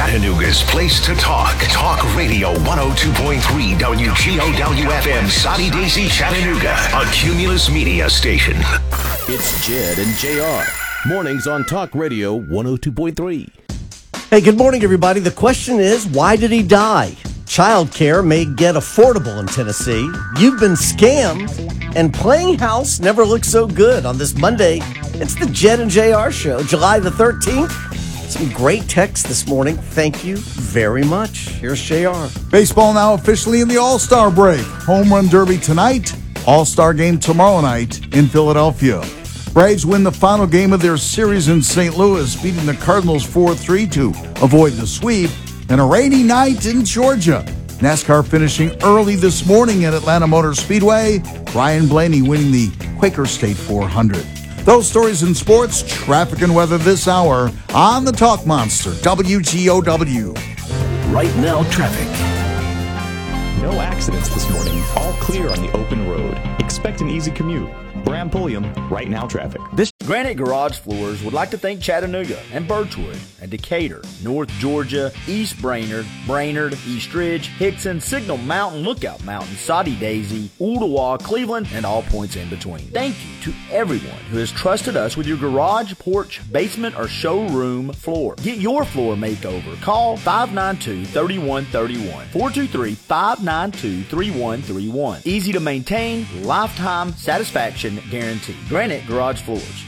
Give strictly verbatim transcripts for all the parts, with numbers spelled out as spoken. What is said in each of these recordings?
Chattanooga's place to talk. Talk Radio one oh two point three W G O W F M, Soddy Daisy, Chattanooga, a Cumulus Media station. It's Jed and J R. Mornings on Talk Radio one oh two point three. Hey, good morning, everybody. The question is, why did he die? Childcare may get affordable in Tennessee. You've been scammed, and playing house never looked so good. On this Monday, it's the Jed and J R show, July the thirteenth. Some great text this morning. Thank you very much. Here's J R. Baseball now officially in the All-Star break. Home Run Derby tonight. All-Star game tomorrow night in Philadelphia. Braves win the final game of their series in Saint Louis, beating the Cardinals four three to avoid the sweep. And a rainy night in Georgia. NASCAR finishing early this morning at Atlanta Motor Speedway. Ryan Blaney winning the Quaker State four hundred. Those stories in sports, traffic, and weather this hour on the Talk Monster, W G O W. Right now, traffic. No accidents this morning. All clear on the open road. Expect an easy commute. Bram Pulliam, Right Now Traffic. This Granite Garage Floors would like to thank Chattanooga and Birchwood and Decatur, North Georgia, East Brainerd, Brainerd, East Ridge, Hickson, Signal Mountain, Lookout Mountain, Soddy Daisy, Ooltewah, Cleveland, and all points in between. Thank you to everyone who has trusted us with your garage, porch, basement, or showroom floor. Get your floor makeover. Call five nine two, three one three one, four two three, five nine two, three one three one. Easy to maintain, lifetime satisfaction guarantee. Granite Garage Floors.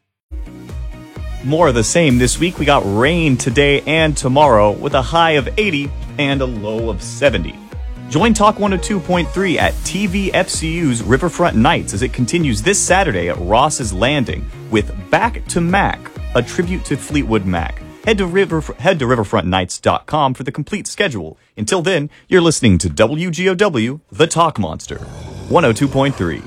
More of the same this week. We got rain today and tomorrow with a high of eighty and a low of seventy. Join Talk one oh two point three at T V F C U's Riverfront Nights as it continues this Saturday at Ross's Landing with Back to Mac, a tribute to Fleetwood Mac. Head to river head to riverfront nights dot com for the complete schedule. Until then, you're listening to W G O W, The Talk Monster, one oh two point three.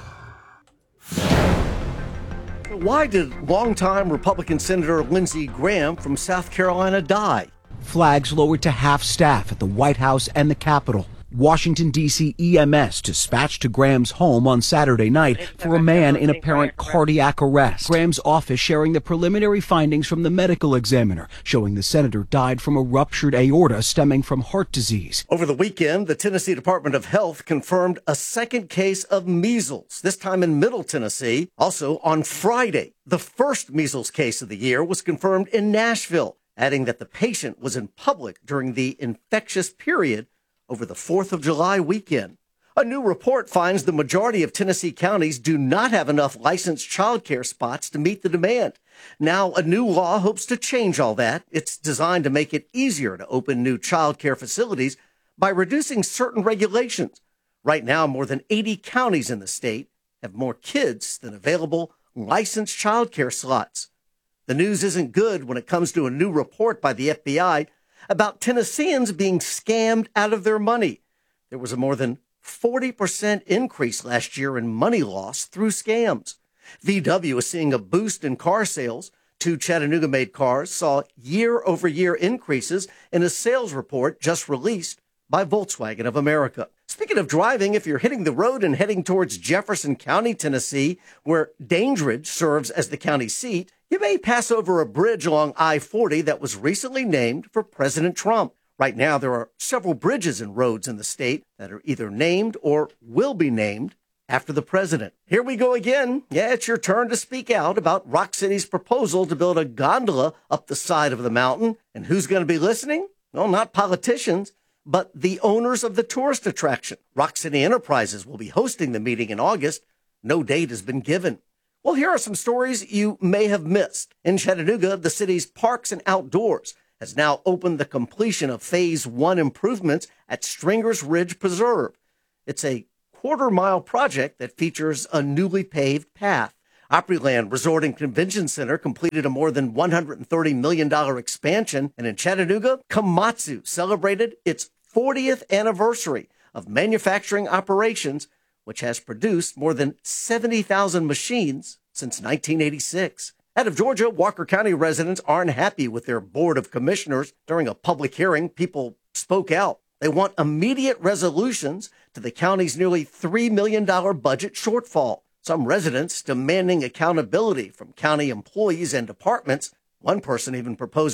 Why did longtime Republican Senator Lindsey Graham from South Carolina die? Flags lowered to half staff at the White House and the Capitol. Washington, D C E M S dispatched to Graham's home on Saturday night for a man in apparent cardiac arrest. Graham's office sharing the preliminary findings from the medical examiner, showing the senator died from a ruptured aorta stemming from heart disease. Over the weekend, the Tennessee Department of Health confirmed a second case of measles, this time in Middle Tennessee. Also on Friday, the first measles case of the year was confirmed in Nashville, adding that the patient was in public during the infectious period over the fourth of July weekend. A new report finds the majority of Tennessee counties do not have enough licensed child care spots to meet the demand. Now, a new law hopes to change all that. It's designed to make it easier to open new child care facilities by reducing certain regulations. Right now, more than eighty counties in the state have more kids than available licensed child care slots. The news isn't good when it comes to a new report by the F B I about Tennesseans being scammed out of their money. There was a more than forty percent increase last year in money loss through scams. V W is seeing a boost in car sales. Two Chattanooga-made cars saw year-over-year increases in a sales report just released by Volkswagen of America. Speaking of driving, if you're hitting the road and heading towards Jefferson County, Tennessee, where Dandridge serves as the county seat, you may pass over a bridge along I forty that was recently named for President Trump. Right now, there are several bridges and roads in the state that are either named or will be named after the president. Here we go again. Yeah, it's your turn to speak out about Rock City's proposal to build a gondola up the side of the mountain. And who's going to be listening? Well, not politicians, but the owners of the tourist attraction. Rock City Enterprises will be hosting the meeting in August. No date has been given. Well, here are some stories you may have missed. In Chattanooga, the city's Parks and Outdoors has now opened the completion of Phase one improvements at Stringer's Ridge Preserve. It's a quarter-mile project that features a newly paved path. Opryland Resort and Convention Center completed a more than one hundred thirty million dollars expansion. And in Chattanooga, Komatsu celebrated its fortieth anniversary of manufacturing operations, which has produced more than seventy thousand machines since nineteen eighty-six. Out of Georgia, Walker County residents aren't happy with their Board of Commissioners. During a public hearing, people spoke out. They want immediate resolutions to the county's nearly three million dollars budget shortfall. Some residents demanding accountability from county employees and departments. One person even proposing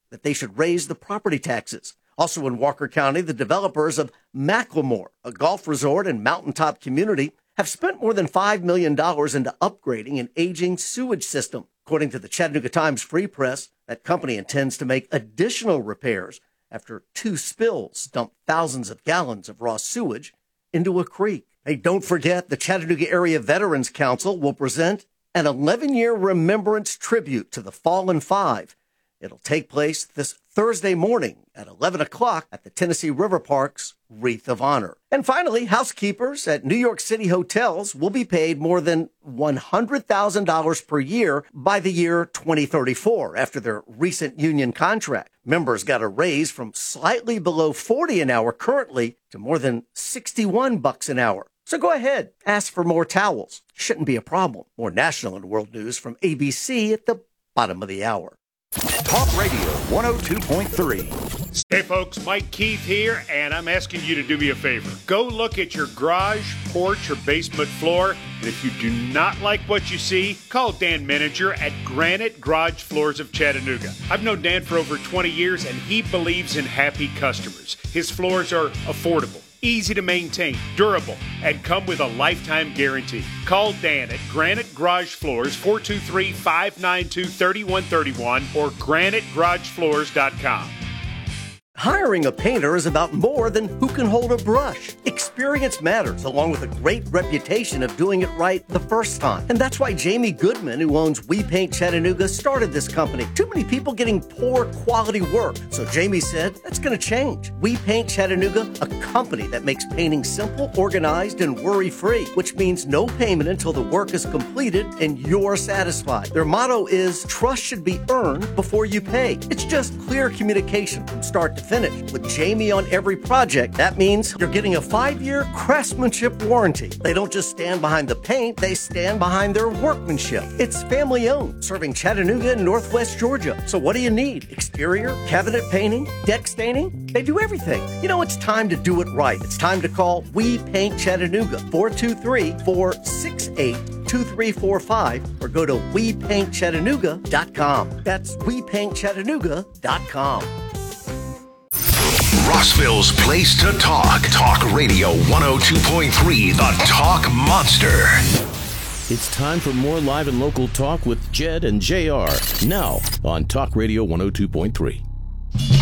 that they should raise the property taxes. Also in Walker County, the developers of Macklemore, a golf resort and mountaintop community, have spent more than five million dollars into upgrading an aging sewage system. According to the Chattanooga Times Free Press, that company intends to make additional repairs after two spills dumped thousands of gallons of raw sewage into a creek. Hey, don't forget, the Chattanooga Area Veterans Council will present an eleven-year remembrance tribute to the Fallen Five. It'll take place this Thursday morning at eleven o'clock at the Tennessee River Park's Wreath of Honor. And finally, housekeepers at New York City hotels will be paid more than one hundred thousand dollars per year by the year twenty thirty-four after their recent union contract. Members got a raise from slightly below forty an hour currently to more than sixty-one bucks an hour. So go ahead, ask for more towels. Shouldn't be a problem. More national and world news from A B C at the bottom of the hour. Talk Radio one oh two point three. Hey folks, Mike Keith here, and I'm asking you to do me a favor. Go look at your garage, porch, or basement floor, and if you do not like what you see, call Dan Menninger at Granite Garage Floors of Chattanooga. I've known Dan for over twenty years, and he believes in happy customers. His floors are affordable, easy to maintain, durable, and come with a lifetime guarantee. Call Dan at Granite Garage Floors, four two three, five nine two, three one three one or granite garage floors dot com. Hiring a painter is about more than who can hold a brush. Experience matters, along with a great reputation of doing it right the first time. And that's why Jamie Goodman, who owns We Paint Chattanooga, started this company. Too many people getting poor quality work. So Jamie said, that's going to change. We Paint Chattanooga, a company that makes painting simple, organized, and worry-free, which means no payment until the work is completed and you're satisfied. Their motto is, trust should be earned before you pay. It's just clear communication from start to finish. With Jamie on every project, that means you're getting a five-year craftsmanship warranty. They don't just stand behind the paint, they stand behind their workmanship. It's family-owned, serving Chattanooga and Northwest Georgia. So what do you need? Exterior, cabinet painting, deck staining? They do everything. You know, it's time to do it right. It's time to call We Paint Chattanooga, four two three, four six eight, two three four five, or go to we paint chattanooga dot com. That's we paint chattanooga dot com. Rossville's place to talk. Talk Radio one oh two point three, the Talk Monster. It's time for more live and local talk with Jed and J R. Now on Talk Radio one oh two point three.